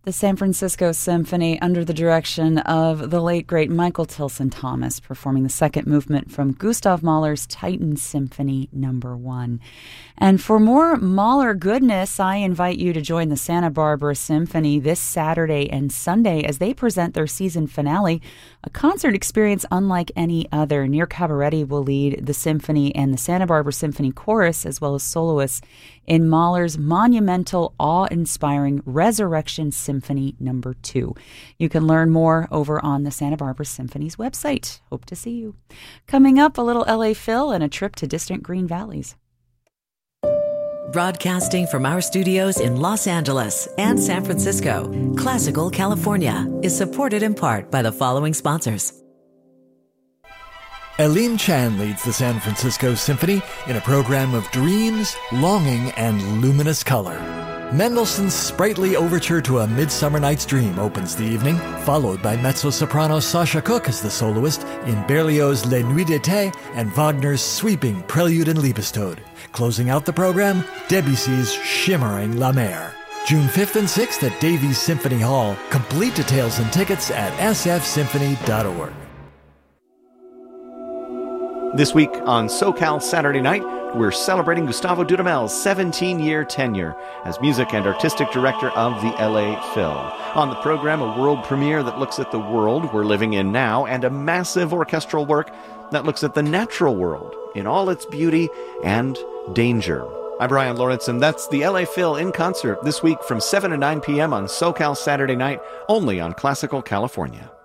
The San Francisco Symphony, under the direction of the late, great Michael Tilson Thomas, performing the second movement from Gustav Mahler's Titan Symphony No. 1. And for more Mahler goodness, I invite you to join the Santa Barbara Symphony this Saturday and Sunday as they present their season finale, a concert experience unlike any other. Nir Cabaretti will lead the symphony and the Santa Barbara Symphony Chorus, as well as soloists, in Mahler's monumental, awe-inspiring Resurrection Symphony No. 2. You can learn more over on the Santa Barbara Symphony's website. Hope to see you. Coming up, a little LA Phil and a trip to distant Green Valleys. Broadcasting from our studios in Los Angeles and San Francisco, Classical California is supported in part by the following sponsors. Eileen Chan leads the San Francisco Symphony in a program of dreams, longing, and luminous color. Mendelssohn's sprightly overture to A Midsummer Night's Dream opens the evening, followed by mezzo-soprano Sasha Cook as the soloist in Berlioz' Les Nuits d'été and Wagner's sweeping Prelude and Liebestod. Closing out the program, Debussy's shimmering La Mer. June 5th and 6th at Davies Symphony Hall. Complete details and tickets at sfsymphony.org. This week on SoCal Saturday Night, we're celebrating Gustavo Dudamel's 17-year tenure as music and artistic director of the LA Phil. On the program, a world premiere that looks at the world we're living in now, and a massive orchestral work that looks at the natural world in all its beauty and danger. I'm Brian Lawrence, and that's the LA Phil in concert this week from 7 to 9 p.m. on SoCal Saturday Night, only on Classical California.